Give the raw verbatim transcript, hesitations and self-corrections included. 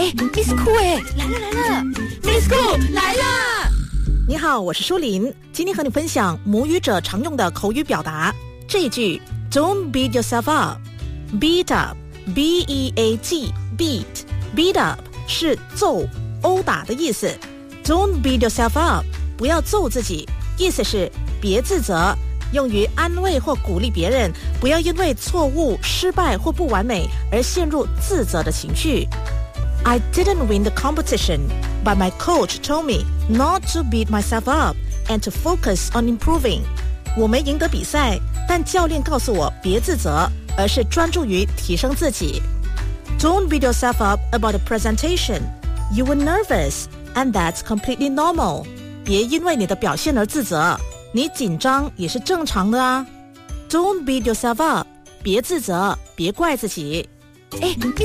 哎 ，Miss Cool 哎，来了来了 ，Miss Cool 来了！ 你好，我是舒琳，今天和你分享母语者常用的口语表达。这一句 ，Don't beat yourself up，beat up，b e a t beat，beat up 是揍、殴打的意思。Don't beat yourself up， 不要揍自己，意思是别自责。用于安慰或鼓励别人，不要因为错误、失败或不完美而陷入自责的情绪。I didn't win the competition, but my coach told me not to beat myself up and to focus on improving. 我没赢得比赛，但教练告诉我别自责，而是专注于提升自己。Don't beat yourself up about the presentation. You were nervous, and that's completely normal. 别因为你的表现而自责，你紧张也是正常的啊。Don't beat yourself up. 别自责，别怪自己。 哎，Miss